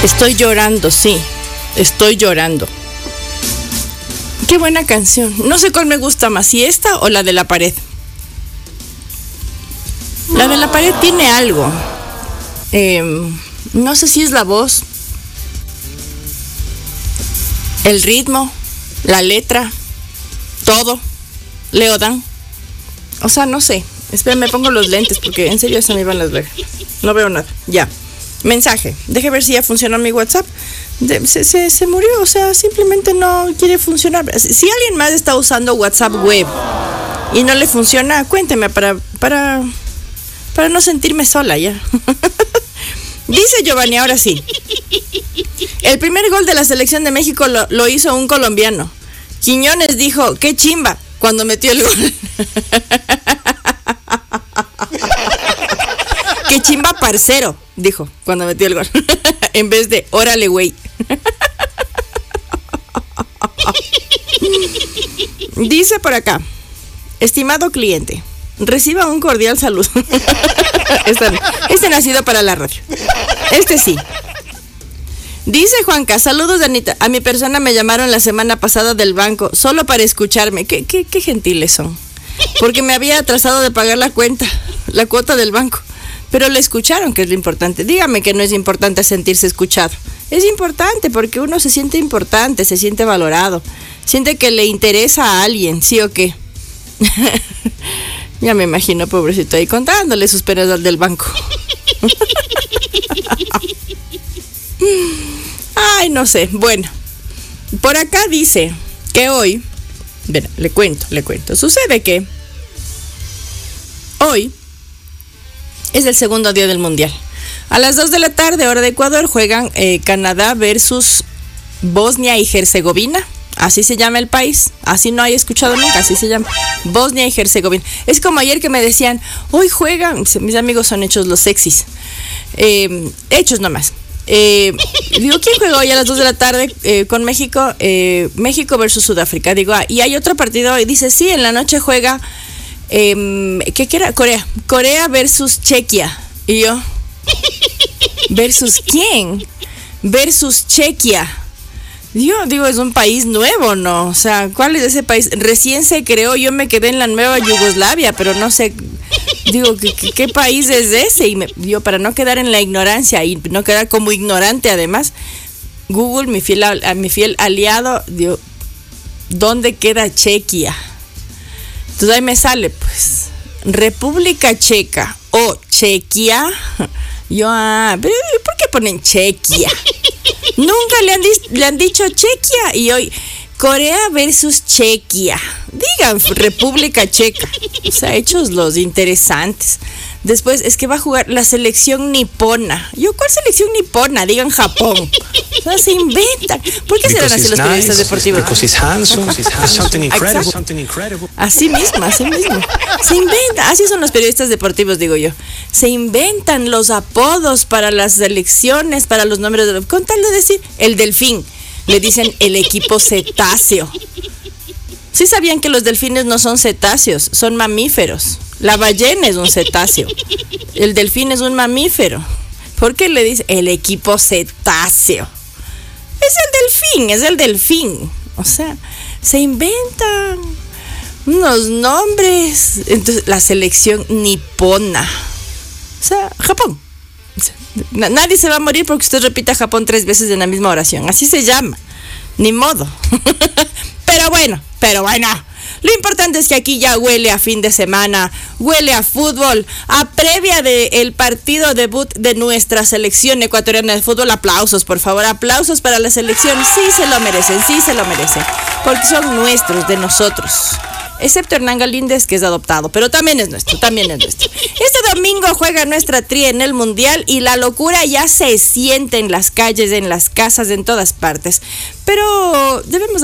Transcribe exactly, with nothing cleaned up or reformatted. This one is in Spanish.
Estoy llorando, sí. Estoy llorando. Qué buena canción. No sé cuál me gusta más, si esta o la de la pared. La de la pared tiene algo. Eh, no sé si es la voz, el ritmo, la letra, todo. Leodan. O sea, no sé. Espera, me pongo los lentes porque en serio se me iban las vergas. No veo nada. Ya. Mensaje. Deje ver si ya funcionó mi WhatsApp. De, se, se, se murió, o sea, simplemente no quiere funcionar. Si alguien más está usando WhatsApp web y no le funciona, cuénteme para para, para no sentirme sola ya. Dice Giovanni, ahora sí. El primer gol de la selección de México lo, lo hizo un colombiano. Quiñones dijo, qué chimba, cuando metió el gol. Qué chimba parcero, dijo, cuando metió el gol. En vez de, órale, güey. Dice por acá, estimado cliente, reciba un cordial saludo. Este, este nacido para la radio. Este sí. Dice Juanca, saludos de Anita. A mi persona me llamaron la semana pasada del banco, solo para escucharme. Qué, qué, qué gentiles son. Porque me había atrasado de pagar la cuenta, la cuota del banco. Pero le escucharon, que es lo importante. Dígame que no es importante sentirse escuchado. Es importante porque uno se siente importante, se siente valorado. Siente que le interesa a alguien, ¿sí o qué? Ya me imagino, pobrecito, ahí contándole sus penas del banco. Ay, no sé. Bueno, por acá dice que hoy... Bueno, le cuento, le cuento. Sucede que hoy es el segundo día del Mundial. A las dos de la tarde, hora de Ecuador, juegan eh, Canadá versus Bosnia y Herzegovina. Así se llama el país. Así no hay escuchado nunca. Así se llama. Bosnia y Herzegovina. Es como ayer que me decían, hoy juegan. Mis amigos son hechos los sexys. Eh, hechos nomás. Eh, digo, ¿quién juega hoy a las dos de la tarde eh, con México? Eh, México versus Sudáfrica. Digo, ah, y hay otro partido. Y dice, sí, en la noche juega... Eh, ¿Qué era? Corea. Corea versus Chequia. Y yo, ¿versus quién? Versus Chequia. Yo digo, es un país nuevo, ¿no? O sea, ¿cuál es ese país? Recién se creó, yo me quedé en la nueva Yugoslavia, pero no sé, digo, ¿qué, qué, qué país es ese? Y me, yo, para no quedar en la ignorancia y no quedar como ignorante, además, Google, mi fiel, mi fiel aliado, digo, ¿dónde queda Chequia? Entonces ahí me sale, pues, República Checa o Chequia. Yo, ah, pero ¿por qué ponen Chequia? Nunca le han, di- le han dicho Chequia. Y hoy, Corea versus Chequia. Digan, República Checa. O sea, hechos los interesantes. Después, es que va a jugar la selección nipona. Yo, ¿cuál selección nipona? Digan Japón. O sea, se inventan. ¿Por qué serán así los periodistas deportivos? Because he's handsome, he's something incredible, something incredible. Así mismo, así mismo. Se inventan. Así son los periodistas deportivos, digo yo. Se inventan los apodos para las selecciones, para los nombres de... Con tal de decir, el delfín. Le dicen el equipo cetáceo. ¿Sí sabían que los delfines no son cetáceos, son mamíferos? La ballena es un cetáceo. El delfín es un mamífero. ¿Por qué le dice el equipo cetáceo? Es el delfín, es el delfín. O sea, se inventan unos nombres. Entonces, la selección nipona. O sea, Japón. O sea, nadie se va a morir porque usted repita Japón tres veces en la misma oración. Así se llama. Ni modo. Pero bueno, pero bueno. Lo importante es que aquí ya huele a fin de semana, huele a fútbol, a previa del partido debut de nuestra selección ecuatoriana de fútbol. Aplausos, por favor, aplausos para la selección. Sí se lo merecen, sí se lo merecen, porque son nuestros, de nosotros. Excepto Hernán Galíndez, que es adoptado, pero también es nuestro, también es nuestro. Este domingo juega nuestra tri en el Mundial y la locura ya se siente en las calles, en las casas, en todas partes. Pero debemos